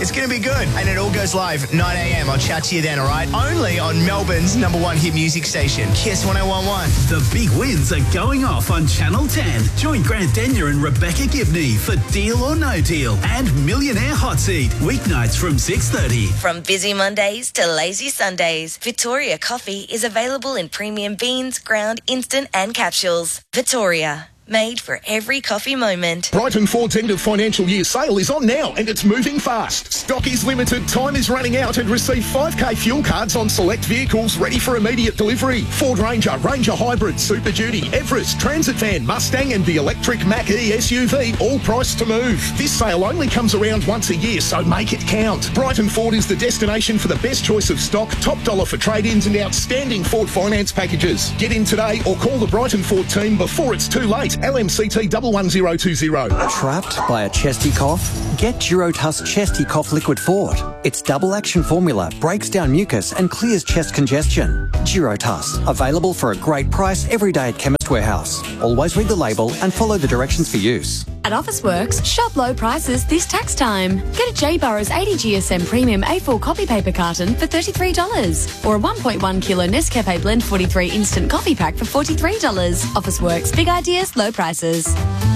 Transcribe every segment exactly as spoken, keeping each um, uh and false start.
It's going to be good. And it all goes live nine a.m. I'll chat to you then, all right? Only on Melbourne's number one hit music station, Kiss one oh one point one. The big wins are going off on Channel ten. Join Grant Denyer and Rebecca Gibney for Deal or No Deal and Millionaire Hot Seat, weeknights from six thirty. From busy Mondays to lazy Sundays, Victoria Coffee is available in premium beans, ground, instant and capsules. Victoria, made for every coffee moment. Brighton Ford's end of financial year sale is on now and it's moving fast. Stock is limited, time is running out, and receive five K fuel cards on select vehicles ready for immediate delivery. Ford Ranger, Ranger Hybrid, Super Duty, Everest, Transit Van, Mustang and the electric Mach-E S U V, all priced to move. This sale only comes around once a year, so make it count. Brighton Ford is the destination for the best choice of stock, top dollar for trade-ins and outstanding Ford finance packages. Get in today or call the Brighton Ford team before it's too late. L M C T one one zero two zero. Trapped by a chesty cough? Get Durotuss Chesty Cough Liquid Fort. Its double action formula breaks down mucus and clears chest congestion. Durotuss, available for a great price every day at Chemist Warehouse. Always read the label and follow the directions for use. At Officeworks, shop low prices this tax time. Get a J Burrows eighty G S M Premium A four copy paper carton for thirty-three dollars or a one point one kilo Nescafe Blend forty-three instant coffee pack for forty-three dollars. Officeworks, big ideas, low prices.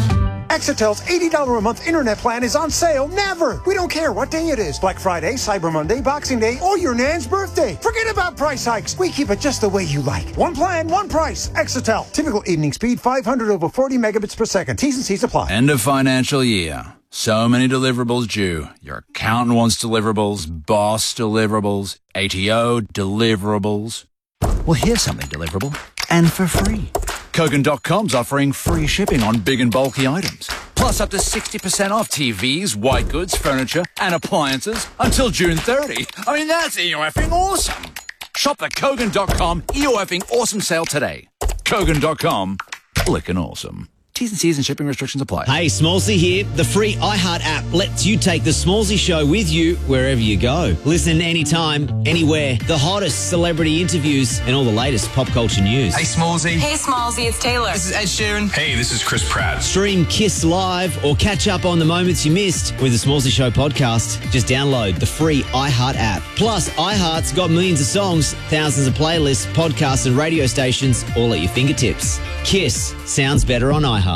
Exetel's eighty dollars a month internet plan is on sale never. We don't care what day it is. Black Friday, Cyber Monday, Boxing Day, or your nan's birthday. Forget about price hikes. We keep it just the way you like. One plan, one price. Exetel. Typical evening speed, five hundred over forty megabits per second. T's and C's apply. End of financial year. So many deliverables due. Your accountant wants deliverables, boss deliverables, A T O deliverables. Well, here's something deliverable. And for free. Kogan dot com's offering free shipping on big and bulky items. Plus up to sixty percent off T Vs, white goods, furniture and appliances until June thirtieth. I mean, that's E O F-ing awesome. Shop the Kogan dot com E O F-ing awesome sale today. Kogan dot com, clickin' awesome. T's and C's and shipping restrictions apply. Hey, Smallsy here. The free iHeart app lets you take the Smallsy show with you wherever you go. Listen anytime, anywhere. The hottest celebrity interviews and all the latest pop culture news. Hey, Smallsy. Hey, Smallsy, it's Taylor. This is Ed Sheeran. Hey, this is Chris Pratt. Stream Kiss Live or catch up on the moments you missed with the Smallsy Show podcast. Just download the free iHeart app. Plus, iHeart's got millions of songs, thousands of playlists, podcasts and radio stations all at your fingertips. Kiss sounds better on iHeart.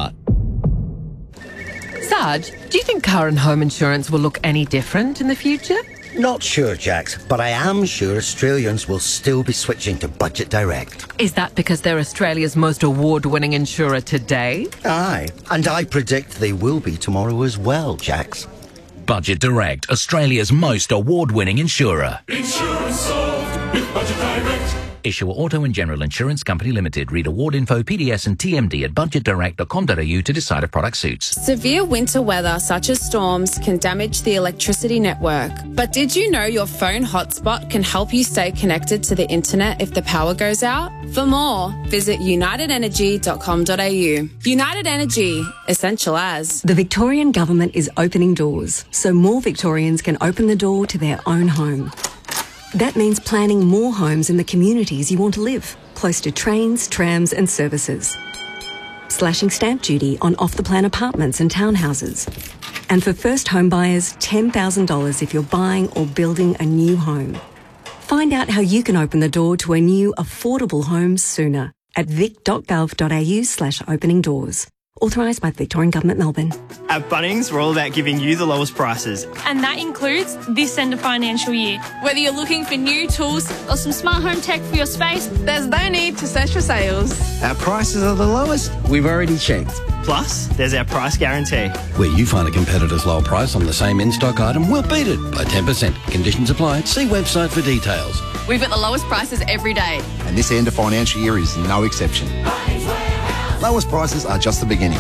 Sarge, do you think car and home insurance will look any different in the future? Not sure, Jax, but I am sure Australians will still be switching to Budget Direct. Is that because they're Australia's most award-winning insurer today? Aye, and I predict they will be tomorrow as well, Jax. Budget Direct, Australia's most award-winning insurer. Insurance solved with Budget Direct. Issuer Auto and General Insurance Company Limited. Read award info, P D S and T M D at budget direct dot com dot a u to decide if product suits. Severe winter weather such as storms can damage the electricity network. But did you know your phone hotspot can help you stay connected to the internet if the power goes out? For more, visit united energy dot com dot a u. United Energy, essential as. The Victorian Government is opening doors so more Victorians can open the door to their own home. That means planning more homes in the communities you want to live, close to trains, trams and services. Slashing stamp duty on off-the-plan apartments and townhouses. And for first home buyers, ten thousand dollars if you're buying or building a new home. Find out how you can open the door to a new affordable home sooner at vic dot gov dot a u slash opening doors. Authorised by the Victorian Government, Melbourne. At Bunnings, we're all about giving you the lowest prices. And that includes this end of financial year. Whether you're looking for new tools or some smart home tech for your space, there's no need to search for sales. Our prices are the lowest we've already checked. Plus, there's our price guarantee. Where you find a competitor's low price on the same in-stock item, we'll beat it by ten percent. Conditions apply. See website for details. We've got the lowest prices every day. And this end of financial year is no exception. Lowest prices are just the beginning.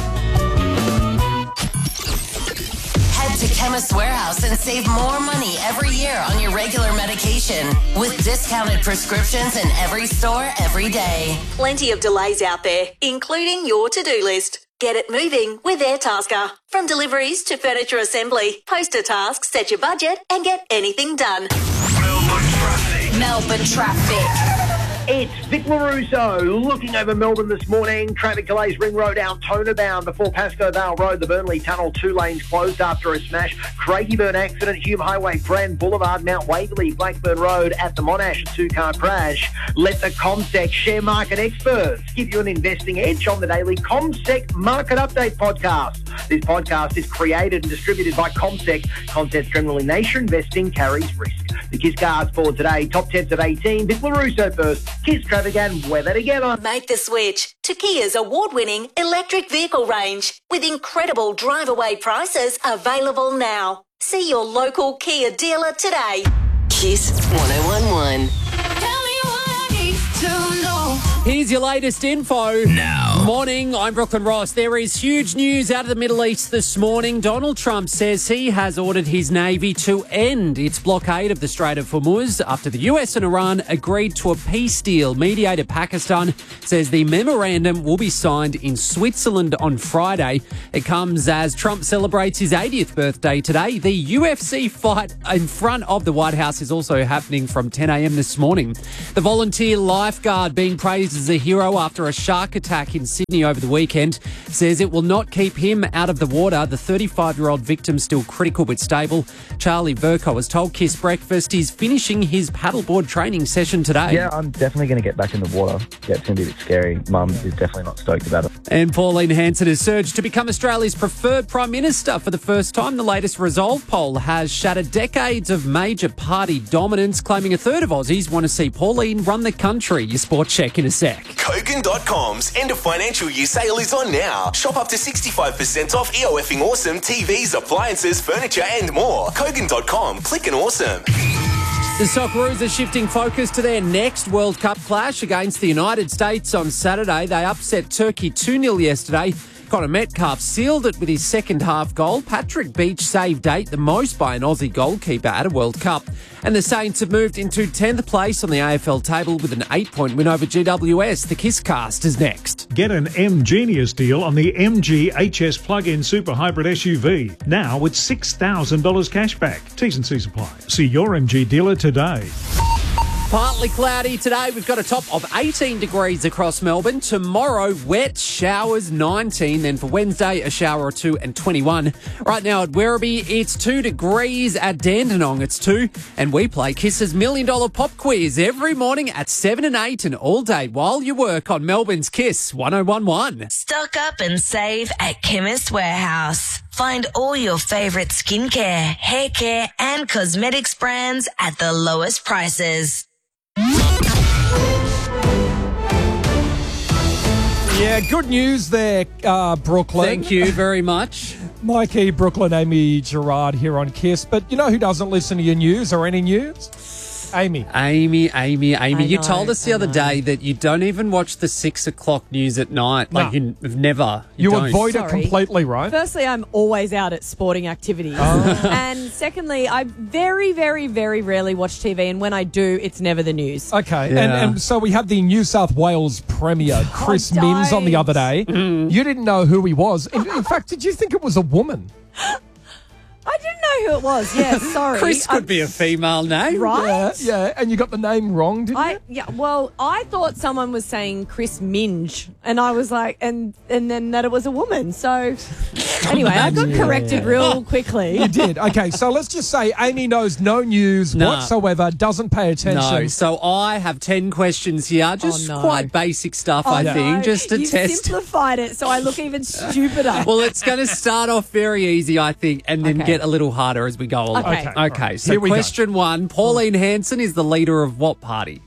Head to Chemist Warehouse and save more money every year on your regular medication with discounted prescriptions in every store every day. Plenty of delays out there, including your to-do list. Get it moving with AirTasker. From deliveries to furniture assembly, post a task, set your budget and get anything done. Melbourne traffic. Melbourne traffic. It's Vic LaRusso looking over Melbourne this morning. Traffic delays Ring Road Altona bound before Pascoe Vale Road. The Burnley Tunnel, two lanes closed after a smash. Craigieburn accident, Hume Highway, Brand Boulevard, Mount Waverley, Blackburn Road at the Monash, a two-car crash. Let the CommSec share market experts give you an investing edge on the daily CommSec Market Update podcast. This podcast is created and distributed by CommSec. Concepts generally nation investing carries risk. The Kiss cards for today, top tens of eighteen. Vic LaRusso first. Kiss traffic and weather together. Make the switch to Kia's award-winning electric vehicle range with incredible drive-away prices available now. See your local Kia dealer today. Kiss one oh one one. Here's your latest info. Now. Morning, I'm Brooklyn Ross. There is huge news out of the Middle East this morning. Donald Trump says he has ordered his Navy to end its blockade of the Strait of Hormuz after the U S and Iran agreed to a peace deal. Mediator Pakistan says the memorandum will be signed in Switzerland on Friday. It comes as Trump celebrates his eightieth birthday today. The U F C fight in front of the White House is also happening from ten a.m. this morning. The volunteer lifeguard being praised as a hero after a shark attack in Sydney over the weekend says it will not keep him out of the water. The thirty-five-year-old victim still critical but stable. Charlie Verco has told Kiss Breakfast he's finishing his paddleboard training session today. Yeah, I'm definitely going to get back in the water. Yeah, it's going to be a bit scary. Mum is definitely not stoked about it. And Pauline Hanson has surged to become Australia's preferred Prime Minister for the first time. The latest Resolve poll has shattered decades of major party dominance, claiming a third of Aussies want to see Pauline run the country. Your sport check in a sec. Kogan dot com's end of financial year sale is on now. Shop up to sixty-five percent off EOFing awesome T Vs, appliances, furniture and more. Kogan dot com. Click and awesome. The Socceroos are shifting focus to their next World Cup clash against the United States on Saturday. They upset Turkey two nil yesterday. Connor Metcalf sealed it with his second half goal. Patrick Beach saved eight, the most by an Aussie goalkeeper at a World Cup. And the Saints have moved into tenth place on the A F L table with an eight-point win over G W S. The Kisscast is next. Get an M Genius deal on the M G H S plug-in super hybrid S U V. Now with six thousand dollars cash back. T's and C's apply. See your M G dealer today. Partly cloudy today. We've got a top of eighteen degrees across Melbourne. Tomorrow, wet showers, nineteen. Then for Wednesday, a shower or two and twenty-one. Right now at Werribee, it's two degrees. At Dandenong, it's two. And we play Kiss's Million Dollar Pop Quiz every morning at seven and eight and all day while you work on Melbourne's Kiss one oh one one. Stock up and save at Chemist Warehouse. Find all your favourite skincare, hair care and cosmetics brands at the lowest prices. Yeah, good news there, uh, Brooklyn. Thank you very much. Mikey, Brooklyn, Amy Gerard here on Kiss. But you know who doesn't listen to your news or any news? Amy. Amy, Amy, Amy. I You know, told us the I other know. day that you don't even watch the six o'clock news at night. Like, No. you've never. You don't. avoid it Sorry. completely, right? Firstly, I'm always out at sporting activities. Oh. And secondly, I very, very, very rarely watch T V. And when I do, it's never the news. Okay, and, Yeah. and so we had the New South Wales Premier, Chris Oh, Minns, on the don't. other day. You didn't know who he was. In, in fact, did you think it was a woman? I didn't know who it was. Yeah, sorry. Chris could I'm- be a female name. Right? Yeah, yeah, and you got the name wrong, didn't I you? yeah, well, I thought someone was saying Chris Minge, and I was like, and and then that it was a woman. So anyway, I got Yeah. corrected real quickly. You did. Okay, so let's just say Amy knows no news No. whatsoever, doesn't pay attention. No, so I have ten questions here, just Oh, no. quite basic stuff, Oh, I no. think, just to You've test. simplified it, so I look even stupider. Well, it's going to start off very easy, I think, and then Okay. get a little harder as we go along. Okay. Okay, okay, so Here we go. question one, Pauline Hanson is the leader of what party?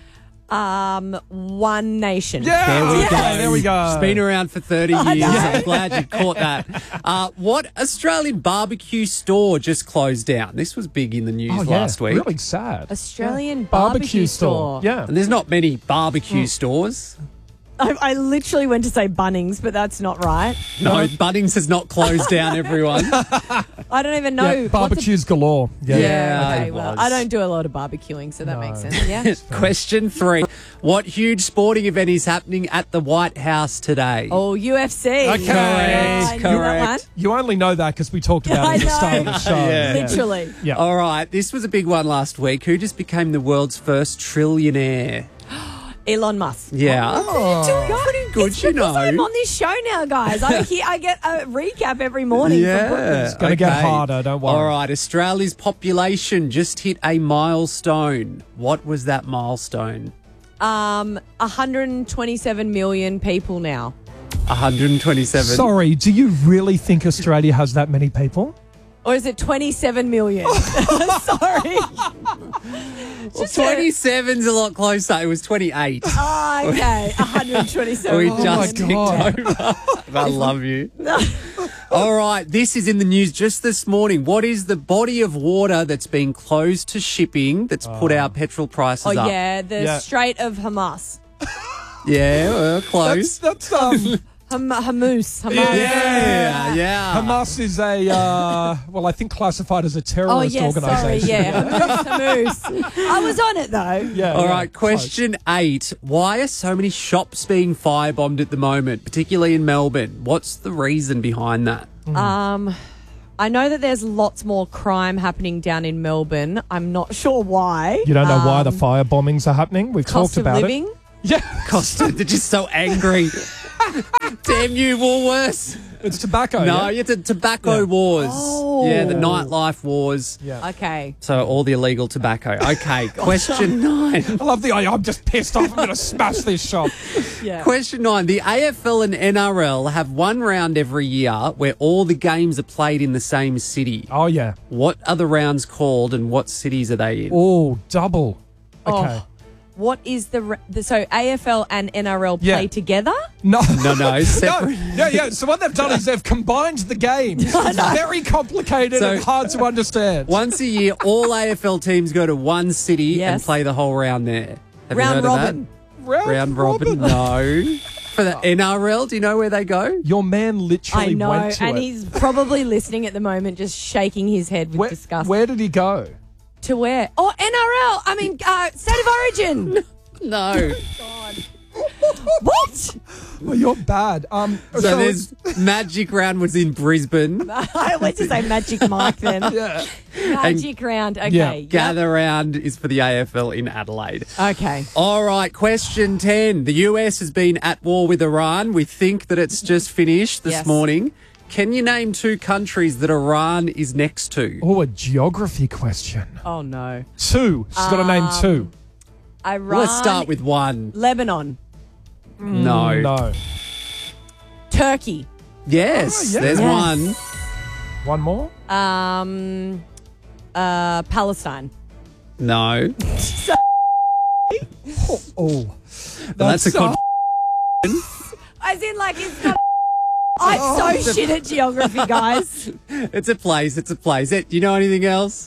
Um, One Nation. Yeah, There we okay, go. there we go. It's been around for thirty I years. know. I'm glad you caught that. Uh, what Australian barbecue store just closed down? This was big in the news Oh, yeah, last week. really sad. Australian Barbecue barbecue, store. Yeah. And there's not many barbecue stores. I, I literally went to say Bunnings, but that's not right. No, Bunnings has not closed down, everyone. I don't even know. Yeah, what's a- barbecues galore. Yeah. Yeah, Okay, it well, was. I don't do a lot of barbecuing, so that makes sense. Yeah. Question three. What huge sporting event is happening at the White House today? Oh, U F C. Okay. Yeah, I knew that Correct. one. You only know that because we talked about I it at the know. start of the show. Yeah. Literally. Yeah. All right, this was a big one last week. Who just became the world's first trillionaire? Elon Musk. Yeah. Oh. Doing pretty good, It's you because know. I'm on this show now, guys. I hear, I get a recap every morning. From Yeah. It's gonna get harder, don't worry. All right, Australia's population just hit a milestone. What was that milestone? um, one hundred twenty-seven million people now. one hundred twenty-seven. Sorry, do you really think Australia has that many people? Or is it twenty-seven million? Sorry. Well, twenty-seven's a lot closer. It was twenty-eight. Oh, okay. one hundred twenty-seven We million. just ticked over. I love you. All right, this is in the news just this morning. What is the body of water that's been closed to shipping that's put our petrol prices Oh, up? yeah. The Yeah. Strait of Hamas. Yeah, well, close. That's, that's um. Ham- Hamas. Hamas. Yeah, yeah. Hamas is a uh, well, I think classified as a terrorist Oh, yeah, sorry. organisation. Yeah. Hamas. Hamas. I was on it, though. Yeah. All yeah, right, question eight. Why are so many shops being firebombed at the moment, particularly in Melbourne? What's the reason behind that? Um, I know that there's lots more crime happening down in Melbourne. I'm not sure why. You don't know why the Um, fire bombings are happening? We've cost talked of about living. it. Yeah. Costa, they're just so angry. Damn you, Woolworths. It's tobacco. No, yeah? it's a tobacco Yeah. wars. Oh. Yeah, the nightlife wars. Yeah. Okay. So all the illegal tobacco. Okay, question nine. I love the. I'm just pissed off. I'm going to smash this shop. Yeah. Question nine. The A F L and N R L have one round every year where all the games are played in the same city. Oh yeah. What are the rounds called and what cities are they in? Oh, double. Okay. Oh. What is the, re- the so A F L and N R L play Yeah. together? No. No, no, separate. No, yeah, yeah. So what they've done is they've combined the games. It's very complicated So- and hard to understand. Once a year, all A F L teams go to one city and Yes. play the whole round there. Have Round you heard robin. Of that? Round, Round robin? No. For the N R L, do you know where they go? Your man literally I know, went to and it. he's probably listening at the moment, just shaking his head with Where, disgust. where did he go? To where? Oh, N R L. I mean, uh, State of Origin. No. What? Well, you're bad. Um, So, there's Magic Round was in Brisbane. I went to say Magic Mike then. yeah. Magic round. Okay. Yeah. yep. Gather Round is for the A F L in Adelaide. Okay. All right, question ten. The U S has been at war with Iran. We think that it's just finished this Yes. morning. Can you name two countries that Iran is next to? Oh, a geography question. Oh no. Two. She's got to name Um, two. Iran. Let's start with one. Lebanon. No. No. Turkey. Yes, Oh, yeah. there's Yes. one. One more. Um. Uh. Palestine. No. Oh, oh. That's, a so- con- As in, like, it's not. I'm so shit at geography, guys. It's a place. It's a place. Eh, Do you know anything else?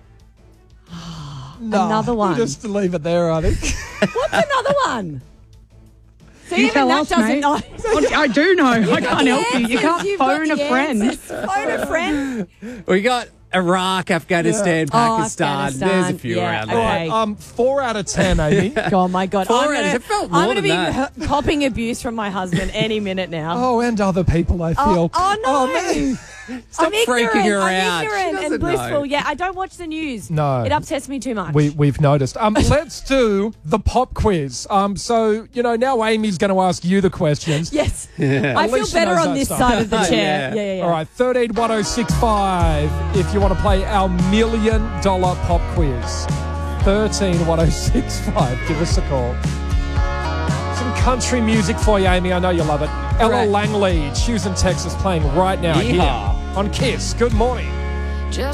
No, Another one. Just to leave it there, I think. What's another one? So You even tell that us, doesn't mate. know. Well, I do know. I got can't the help you. You answers. can't You've got phone the a friend. answers. Phone a friend. We got Iraq, Afghanistan, Oh, Pakistan. Afghanistan. There's a few Yeah, around okay. there. Right, um, four out of ten, Amy. Oh my god! Four I'm out of- gonna, it felt more I'm gonna than be that. h- copping abuse from my husband any minute now. Oh, and other people, I feel. Oh, oh, no! man. Stop I'm ignorant. freaking her I'm out. She ignorant doesn't and blissful. know. Yeah, I don't watch the news. No. It upsets me too much. We, we've noticed. Um, let's do the pop quiz. Um, so, you know, now Amy's going to ask you the questions. yes, At I feel least she better knows on that this stuff. side of the chair. Yeah. Yeah, yeah, yeah. All right, thirteen one oh six five if you want to play our million dollar pop quiz. thirteen one oh six five. Give us a call. Some country music for you, Amy. I know you love it. Ella Right. Langley, Houston, Texas, playing right now Yeehaw. here on Kiss. Good morning.